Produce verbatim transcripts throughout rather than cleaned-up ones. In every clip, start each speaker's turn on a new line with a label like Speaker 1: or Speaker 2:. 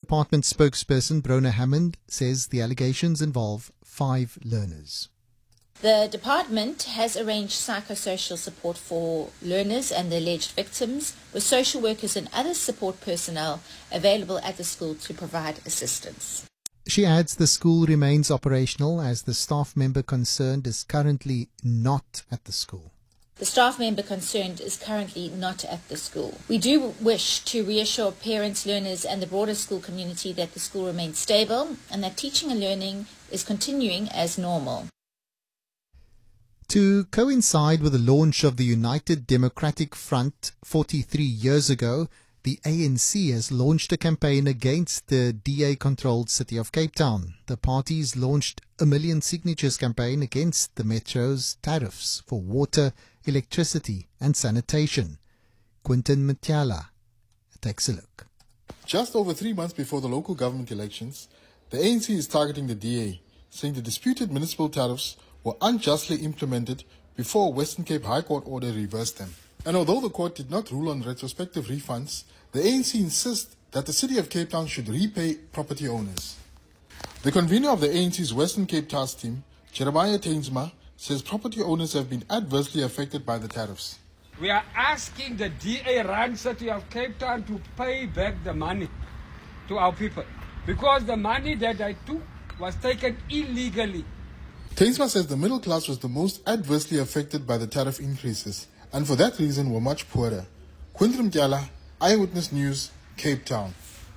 Speaker 1: department spokesperson Brona Hammond says the allegations involve five learners.
Speaker 2: The department has arranged psychosocial support for learners and the alleged victims, with social workers and other support personnel available at the school to provide assistance.
Speaker 1: She adds the school remains operational as the staff member concerned is currently not at the school.
Speaker 2: The staff member concerned is currently not at the school. We do wish to reassure parents, learners and the broader school community that the school remains stable and that teaching and learning is continuing as normal.
Speaker 1: To coincide with the launch of the United Democratic Front forty-three years ago, the A N C has launched a campaign against the D A-controlled city of Cape Town. The parties launched a million signatures campaign against the Metro's tariffs for water, electricity and sanitation. Quinton Matiala takes a look.
Speaker 3: Just over three months before the local government elections, the A N C is targeting the D A, saying the disputed municipal tariffs were unjustly implemented before a Western Cape High Court order reversed them. And although the court did not rule on retrospective refunds, the A N C insists that the city of Cape Town should repay property owners. The convener of the A N C's Western Cape Task Team, Jeremiah Tainsma, says property owners have been adversely affected by the tariffs.
Speaker 4: We are asking the D A-run city of Cape Town to pay back the money to our people, because the money that they took was taken illegally.
Speaker 3: Tainsma says the middle class was the most adversely affected by the tariff increases, and for that reason were much poorer. Quinton Mtiala, Eyewitness News, Cape Town.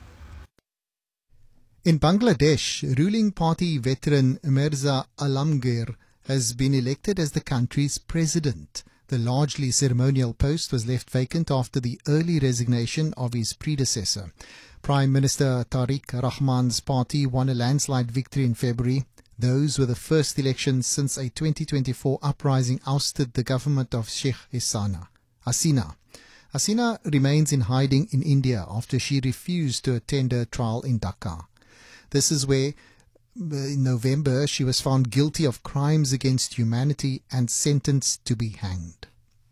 Speaker 1: In Bangladesh, ruling party veteran Mirza Alamgir has been elected as the country's president. The largely ceremonial post was left vacant after the early resignation of his predecessor. Prime Minister Tariq Rahman's party won a landslide victory in February. Those were the first elections since a twenty twenty-four uprising ousted the government of Sheikh Hasina. Hasina. Hasina remains in hiding in India after she refused to attend her trial in Dhaka. This is where, in November, she was found guilty of crimes against humanity and sentenced to be hanged.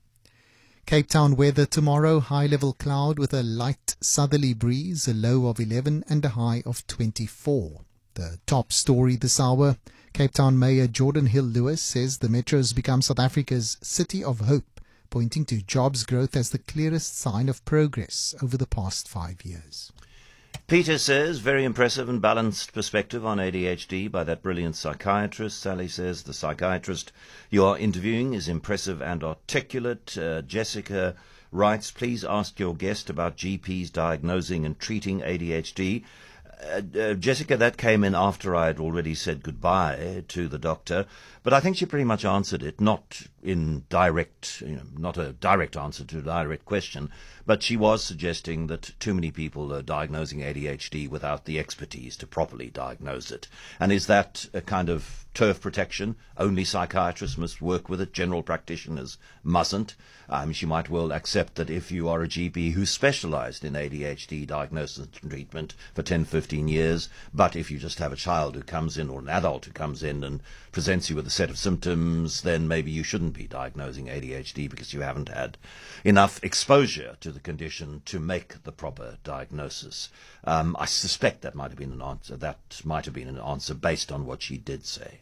Speaker 1: Cape Town weather tomorrow, high-level cloud with a light southerly breeze, a low of eleven and a high of twenty-four. The top story this hour, Cape Town Mayor Jordan Hill-Lewis says the Metro has become South Africa's city of hope, pointing to jobs growth as the clearest sign of progress over the past five years.
Speaker 5: Peter says, very impressive and balanced perspective on A D H D by that brilliant psychiatrist. Sally says, the psychiatrist you are interviewing is impressive and articulate. Uh, Jessica writes, please ask your guest about G Ps diagnosing and treating A D H D. Uh, uh, Jessica, that came in after I had already said goodbye to the doctor, but I think she pretty much answered it, not in direct, you know, not a direct answer to a direct question, but she was suggesting that too many people are diagnosing A D H D without the expertise to properly diagnose it. And is that a kind of turf protection? Only psychiatrists must work with it, general practitioners mustn't. Um, she might well accept that if you are a G P who specialized in A D H D diagnosis and treatment for ten, fifteen years, but if you just have a child who comes in or an adult who comes in and presents you with a set of symptoms, then maybe you shouldn't be diagnosing A D H D because you haven't had enough exposure to the condition to make the proper diagnosis. Um, I suspect that might have been an answer. That might have been an answer based on what she did say.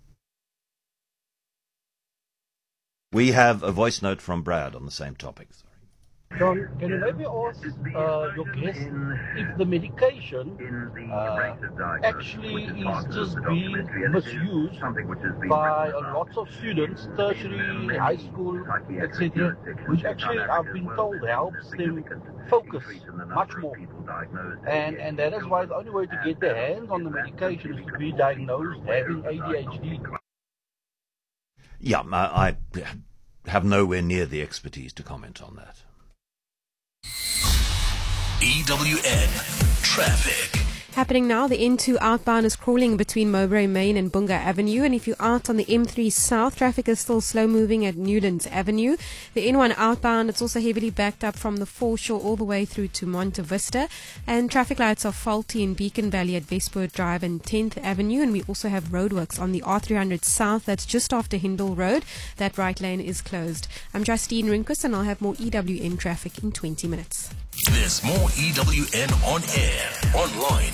Speaker 5: We have a voice note from Brad on the same topic. Sorry.
Speaker 6: John, can you maybe ask uh, your guest if the medication uh, actually is just being misused by lots of students, tertiary, high school, et cetera, which actually I've been told helps them focus much more. And, and that is why the only way to get their hands on the medication is to be diagnosed having A D H D.
Speaker 5: Yeah, I, I have nowhere near the expertise to comment on that.
Speaker 7: E W N Traffic.
Speaker 8: Happening now, the N two outbound is crawling between Mowbray Main and Bunga Avenue, and if you're out on the M three South, traffic is still slow moving at Newlands Avenue. The N one outbound, it's also heavily backed up from the foreshore all the way through to Monte Vista, and traffic lights are faulty in Beacon Valley at Westport Drive and tenth Avenue, and we also have roadworks on the R three hundred South, that's just after Hindle Road. That right lane is closed. I'm Justine Rinkus, and I'll have more E W N traffic in twenty minutes.
Speaker 7: There's more E W N on air, online